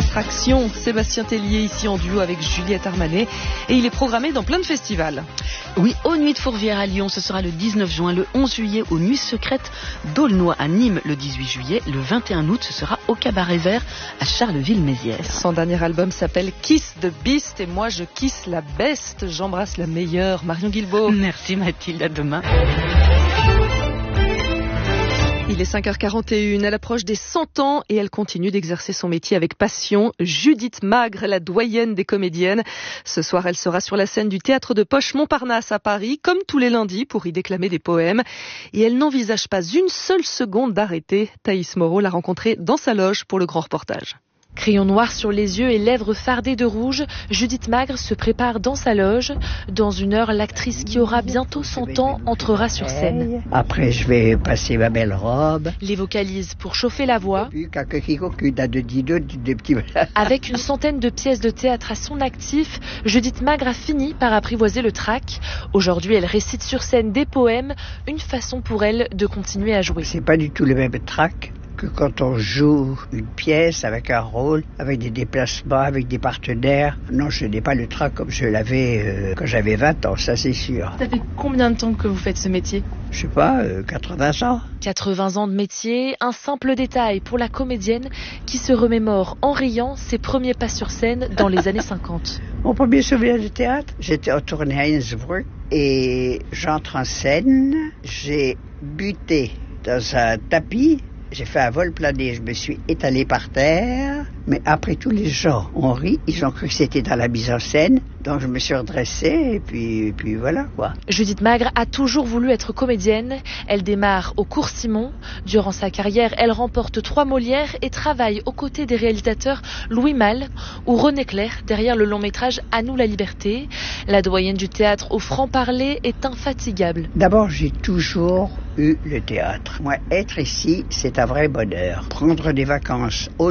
Attraction, Sébastien Tellier ici en duo avec Juliette Armanet et il est programmé dans plein de festivals. Oui, aux Nuits de Fourvière à Lyon, ce sera le 19 juin, le 11 juillet aux Nuits Secrètes d'Aulnoy à Nîmes le 18 juillet, le 21 août ce sera au Cabaret Vert à Charleville-Mézières. Son dernier album s'appelle Kiss the Beast et moi je kiss la best, j'embrasse la meilleure. Marion Guilbault. Merci Mathilde, à demain. Il est 5h41, elle approche des 100 ans et elle continue d'exercer son métier avec passion. Judith Magre, la doyenne des comédiennes. Ce soir, elle sera sur la scène du Théâtre de Poche Montparnasse à Paris, comme tous les lundis, pour y déclamer des poèmes. Et elle n'envisage pas une seule seconde d'arrêter. Thaïs Moreau l'a rencontrée dans sa loge pour le grand reportage. Crayon noir sur les yeux et lèvres fardées de rouge, Judith Magre se prépare dans sa loge. Dans une heure, l'actrice qui aura bientôt 100 ans entrera sur scène. Après, je vais passer ma belle robe. Les vocalises pour chauffer la voix. Avec une centaine de pièces de théâtre à son actif, Judith Magre a fini par apprivoiser le trac. Aujourd'hui, elle récite sur scène des poèmes, une façon pour elle de continuer à jouer. C'est pas du tout le même trac que quand on joue une pièce avec un rôle, avec des déplacements, avec des partenaires. Non, je n'ai pas le trac comme je l'avais quand j'avais 20 ans, ça c'est sûr. Ça fait combien de temps que vous faites ce métier ? Je sais pas, 80 ans. 80 ans de métier, un simple détail pour la comédienne qui se remémore en riant ses premiers pas sur scène dans les années 50. Mon premier souvenir de théâtre, j'étais en tournée à Innsbruck et j'entre en scène, j'ai buté dans un tapis. J'ai fait un vol plané, je me suis étalé par terre, mais après tous les gens ont ri, ils ont cru que c'était dans la mise en scène, donc je me suis redressé et puis voilà quoi. Judith Magre a toujours voulu être comédienne, elle démarre au Cours Simon, durant sa carrière elle remporte 3 Molières et travaille aux côtés des réalisateurs Louis Malle ou René Clair derrière le long métrage À nous la liberté. La doyenne du théâtre au franc-parler est infatigable. D'abord j'ai toujours eu le théâtre. Moi être ici c'est un vrai bonheur. Prendre des vacances au